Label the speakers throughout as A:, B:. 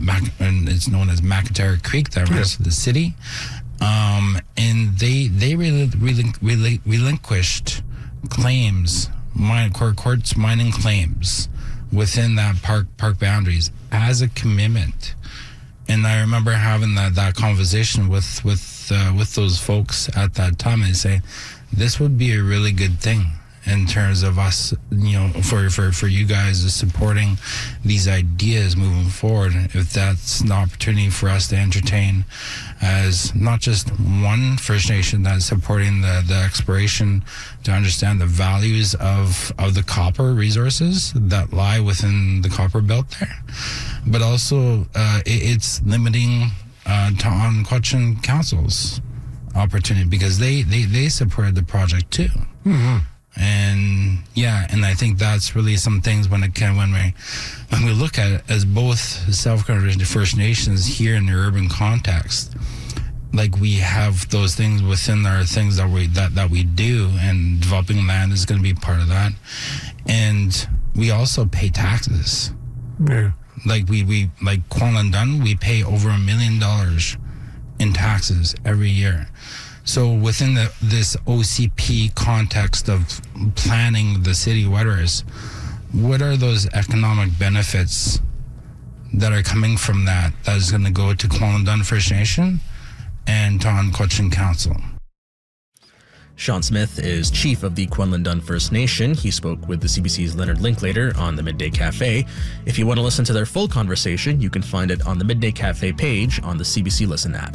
A: and it's known as McIntyre Creek that runs to the city. And they relinquished claims, courts mining claims within that park boundaries as a commitment. And I remember having that conversation with those folks at that time. They say this would be a really good thing in terms of us, for you guys supporting these ideas moving forward. If that's an opportunity for us to entertain as not just one First Nation that's supporting the exploration, to understand the values of the copper resources that lie within the copper belt there, but also it's limiting Tonquetchin Council's opportunity, because they supported the project too. Mm-hmm. And I think that's really some things when we look at it as both self-governing First Nations here in the urban context, like we have those things within our things that we do, and developing land is going to be part of that. And we also pay taxes.
B: Yeah.
A: Like we like Kwalendon, we pay over $1 million in taxes every year. So within this OCP context of planning the city waters, what are those economic benefits that are coming from that is going to go to Kwalendon First Nation and Tonquetchin Council?
C: Sean Smith is chief of the Kwalendon First Nation. He spoke with the CBC's Leonard Linklater on the Midday Cafe. If you want to listen to their full conversation, you can find it on the Midday Cafe page on the CBC Listen app.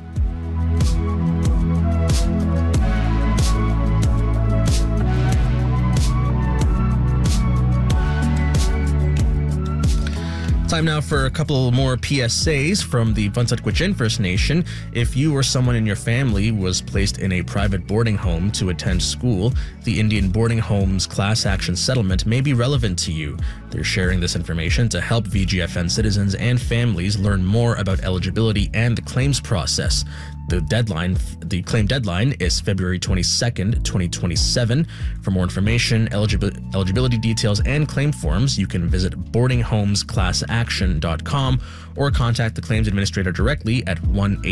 C: Time now for a couple more PSAs from the Vuntut-Gwitchin First Nation. If you or someone in your family was placed in a private boarding home to attend school, the Indian Boarding Homes Class Action Settlement may be relevant to you. They're sharing this information to help VGFN citizens and families learn more about eligibility and the claims process. The claim deadline is February 22nd, 2027. For more information, eligibility details, and claim forms, you can visit boardinghomesclassaction.com or contact the claims administrator directly at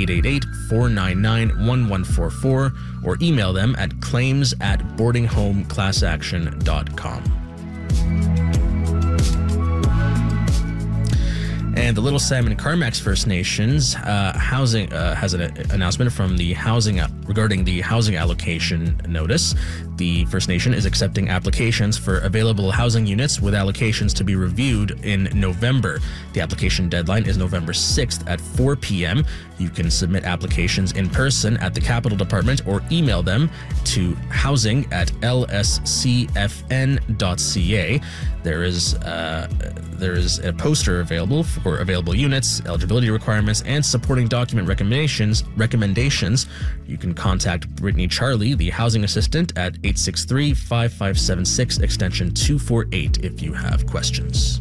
C: 1-888-499-1144 or email them at claims@boardinghomeclassaction.com. And the Little Salmon Carmacks First Nations housing has an announcement from the regarding the housing allocation notice. The First Nation is accepting applications for available housing units with allocations to be reviewed in November. The application deadline is November 6th at 4 p.m. You can submit applications in person at the Capital Department or email them to housing@lscfn.ca. There is a poster available for available units, eligibility requirements, and supporting document recommendations. You can contact Brittany Charlie, the housing assistant, at 863-5576 extension 248 if you have questions.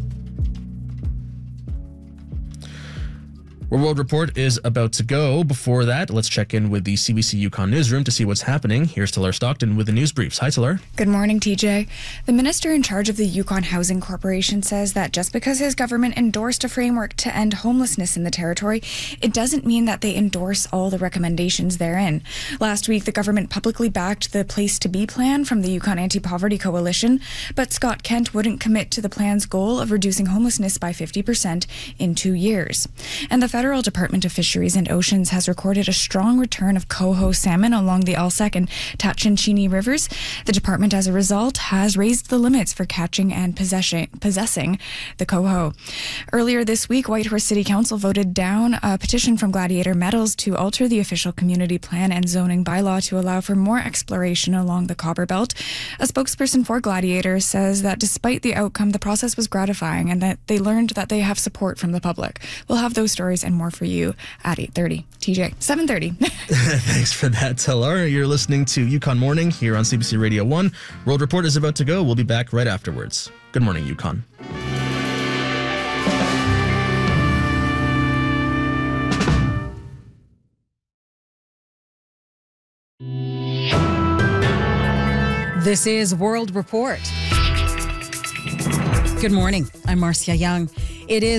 C: World Report is about to go. Before that, let's check in with the CBC Yukon newsroom to see what's happening. Here's Talar Stockton with the news briefs. Hi, Talar.
D: Good morning, TJ. The minister in charge of the Yukon Housing Corporation says that just because his government endorsed a framework to end homelessness in the territory, it doesn't mean that they endorse all the recommendations therein. Last week, the government publicly backed the Place to Be plan from the Yukon Anti-Poverty Coalition, but Scott Kent wouldn't commit to the plan's goal of reducing homelessness by 50% in 2 years. And the Federal Department of Fisheries and Oceans has recorded a strong return of coho salmon along the Alsek and Tachinchini rivers. The department, as a result, has raised the limits for catching and possessing the coho. Earlier this week, Whitehorse City Council voted down a petition from Gladiator Metals to alter the official community plan and zoning bylaw to allow for more exploration along the Copper Belt. A spokesperson for Gladiator says that despite the outcome, the process was gratifying and that they learned that they have support from the public. We'll have those stories and more for you at 8:30. TJ, 7:30.
C: Thanks for that, Talar. You're listening to Yukon Morning here on CBC Radio 1. World Report is about to go. We'll be back right afterwards. Good morning, Yukon.
E: This is World Report. Good morning. I'm Marcia Young. It is